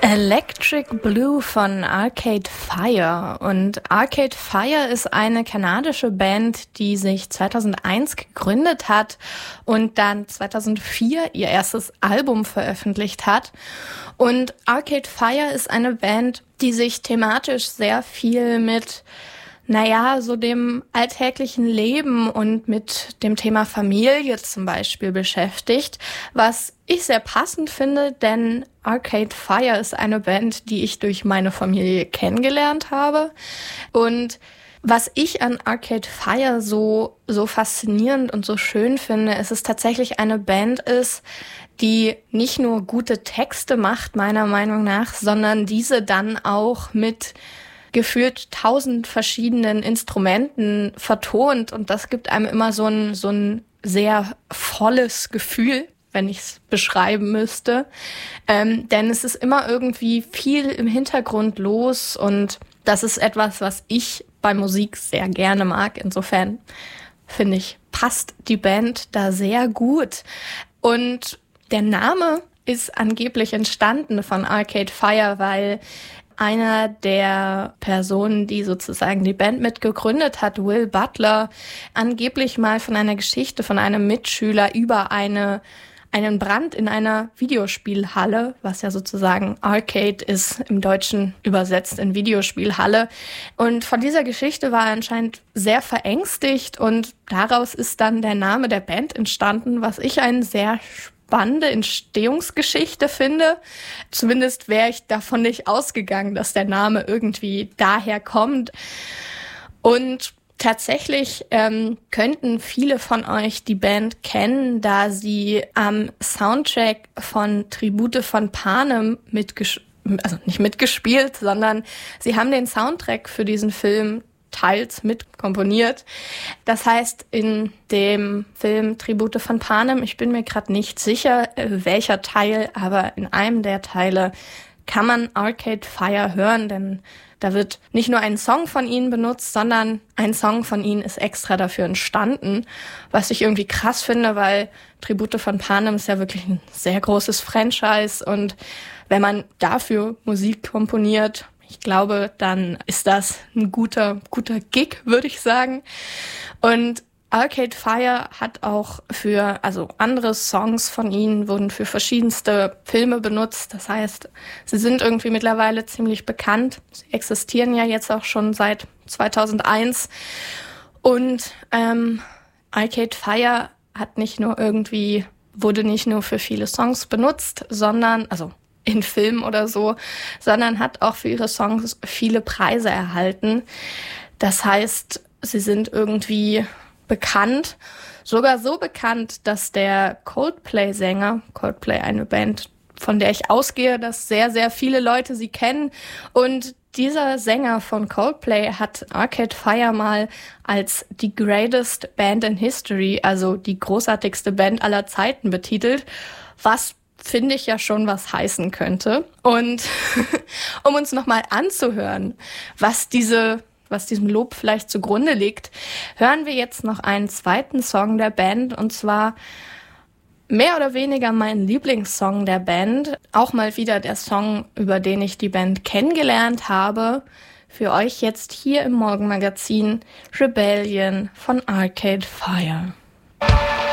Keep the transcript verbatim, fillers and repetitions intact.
Electric Blue von Arcade Fire. Und Arcade Fire ist eine kanadische Band, die sich zweitausendeins gegründet hat und dann zweitausendvier ihr erstes Album veröffentlicht hat. Und Arcade Fire ist eine Band, die sich thematisch sehr viel mit Naja, so dem alltäglichen Leben und mit dem Thema Familie zum Beispiel beschäftigt, was ich sehr passend finde, denn Arcade Fire ist eine Band, die ich durch meine Familie kennengelernt habe. Und was ich an Arcade Fire so, so faszinierend und so schön finde, ist es tatsächlich eine Band ist, die nicht nur gute Texte macht, meiner Meinung nach, sondern diese dann auch mit gefühlt tausend verschiedenen Instrumenten vertont, und das gibt einem immer so ein so ein sehr volles Gefühl, wenn ich es beschreiben müsste, ähm, denn es ist immer irgendwie viel im Hintergrund los, und das ist etwas, was ich bei Musik sehr gerne mag. Insofern finde ich, passt die Band da sehr gut. Und der Name ist angeblich entstanden von Arcade Fire, weil einer der Personen, die sozusagen die Band mitgegründet hat, Will Butler, angeblich mal von einer Geschichte von einem Mitschüler über eine einen Brand in einer Videospielhalle, was ja sozusagen Arcade ist, im Deutschen übersetzt in Videospielhalle. Und von dieser Geschichte war er anscheinend sehr verängstigt, und daraus ist dann der Name der Band entstanden, was ich einen sehr spannende Entstehungsgeschichte finde. Zumindest wäre ich davon nicht ausgegangen, dass der Name irgendwie daher kommt. Und tatsächlich ähm, könnten viele von euch die Band kennen, da sie am Soundtrack von Tribute von Panem mitgespielt, also nicht mitgespielt, sondern sie haben den Soundtrack für diesen Film teils mit komponiert. Das heißt, in dem Film Tribute von Panem, ich bin mir gerade nicht sicher, welcher Teil, aber in einem der Teile kann man Arcade Fire hören, denn da wird nicht nur ein Song von ihnen benutzt, sondern ein Song von ihnen ist extra dafür entstanden, was ich irgendwie krass finde, weil Tribute von Panem ist ja wirklich ein sehr großes Franchise, und wenn man dafür Musik komponiert, ich glaube, dann ist das ein guter, guter Gig, würde ich sagen. Und Arcade Fire hat auch für, also andere Songs von ihnen wurden für verschiedenste Filme benutzt. Das heißt, sie sind irgendwie mittlerweile ziemlich bekannt. Sie existieren ja jetzt auch schon seit zweitausendeins. Und ähm, Arcade Fire hat nicht nur irgendwie, wurde nicht nur für viele Songs benutzt, sondern, also in Filmen oder so, sondern hat auch für ihre Songs viele Preise erhalten. Das heißt, sie sind irgendwie bekannt, sogar so bekannt, dass der Coldplay-Sänger, Coldplay eine Band, von der ich ausgehe, dass sehr, sehr viele Leute sie kennen, und dieser Sänger von Coldplay hat Arcade Fire mal als die greatest band in history, also die großartigste Band aller Zeiten, betitelt, was finde ich ja schon was heißen könnte. Und um uns nochmal anzuhören, was diese, was diesem Lob vielleicht zugrunde liegt, hören wir jetzt noch einen zweiten Song der Band, und zwar mehr oder weniger mein Lieblingssong der Band. Auch mal wieder der Song, über den ich die Band kennengelernt habe. Für euch jetzt hier im Morgenmagazin Rebellion von Arcade Fire.